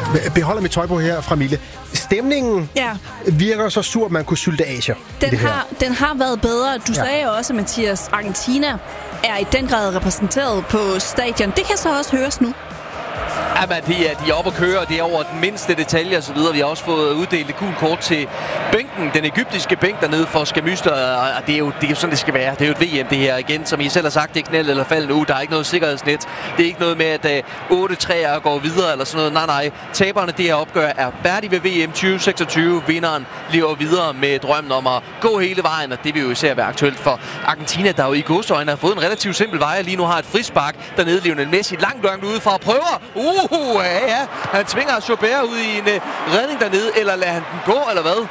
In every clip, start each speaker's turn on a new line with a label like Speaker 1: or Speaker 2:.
Speaker 1: beholder mit tøj på her fra Mille. Stemningen virker så sur, at man kunne sylte Asia.
Speaker 2: Den har været bedre. Du sagde også, Mathias, Argentina er i den grad repræsenteret på stadion. Det kan så også høres nu.
Speaker 3: Jamen, de er oppe at køre, det er over den mindste detalje og så videre. Vi har også fået uddelt et gult kort til bænken, den egyptiske bænk dernede for Skamyster, og det er jo sådan, det skal være. Det er jo et VM, det her igen, som I selv har sagt, det er knald eller fald nu. Der er ikke noget sikkerhedsnet. Det er ikke noget med, at 8 træer går videre eller sådan noget. Nej. Taberne, det her opgør, er færdige ved VM 2026. Vinderen lever videre med drømmen om at gå hele vejen, og det vil jo især være aktuelt for Argentina, der jo i godsøjne har fået en relativt simpel vej, lige nu har et frispark dernede. Lionel Messi langt ude fra prøver. Han tvinger Chaubert ud i en redning dernede, eller lader han den gå, eller hvad?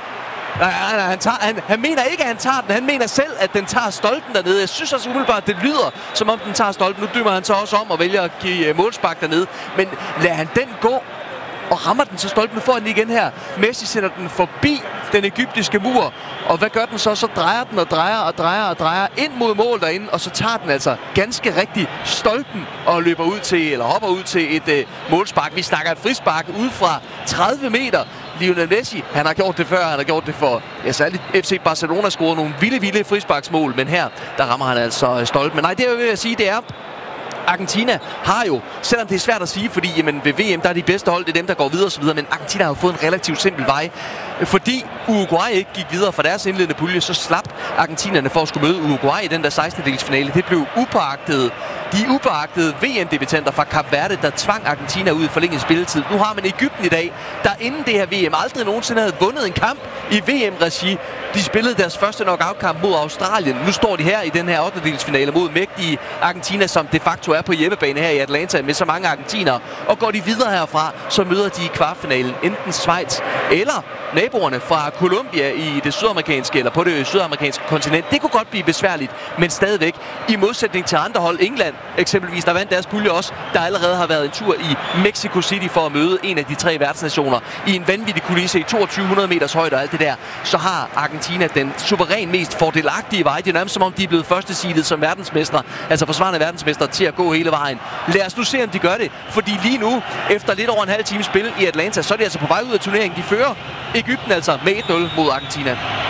Speaker 3: Han mener ikke, at han tager den. Han mener selv, at den tager stolpen dernede. Jeg synes også umiddelbart, at det lyder, som om den tager stolpen. Nu dømmer han så også om og vælger at give målspark dernede. Men lader han den gå, og rammer den så stolpen, får den igen her. Messi sender den forbi den egyptiske mur. Og hvad gør den så? Så drejer den og drejer ind mod mål derinde, og så tager den altså ganske rigtig stolpen og løber ud til, eller hopper ud til et målspark. Vi snakker et frispark ud fra 30 meter. Lionel Messi, han har gjort det før, han har gjort det for, særligt FC Barcelona scorede nogle vilde frisparksmål, men her, der rammer han altså stolpen. Men nej, det jeg vil sige, det er, Argentina har jo, selvom det er svært at sige, fordi ved VM, der er de bedste hold, det er dem, der går videre osv., men Argentina har jo fået en relativt simpel vej. Fordi Uruguay ikke gik videre fra deres indledende pulje, så slap argentinerne for at skulle møde Uruguay i den der 16-delsfinale. Det blev de upåagtede VM-debutanter fra Kap Verde, der tvang Argentina ud i forlænget spilletid. Nu har man Egypten i dag, der inden det her VM aldrig nogensinde havde vundet en kamp i VM-regi. De spillede deres første knockout-kamp mod Australien. Nu står de her i den her 8-delsfinale mod mægtige Argentina, som de facto er på hjemmebane her i Atlanta med så mange argentinere. Og går de videre herfra, så møder de i kvartfinalen enten Schweiz eller naboerne fra Colombia i det sydamerikanske eller på det sydamerikanske kontinent. Det kunne godt blive besværligt, men stadigvæk i modsætning til andre hold, England eksempelvis, der vandt deres pulje også, der allerede har været en tur i Mexico City for at møde en af de 3 verdensnationer i en vanvittig kulisse i 2200 meters højde og alt det der, så har Argentina den suveræn mest fordelagtige vej. Det er nærmest som om de er blevet første seedet som verdensmester, altså forsvarende verdensmester, til at gå hele vejen. Lad os nu se, om de gør det, fordi lige nu, efter lidt over en halv time spil i Atlanta, så er de altså på vej ud af turneringen. De fører Egypten altså med 1-0 mod Argentina.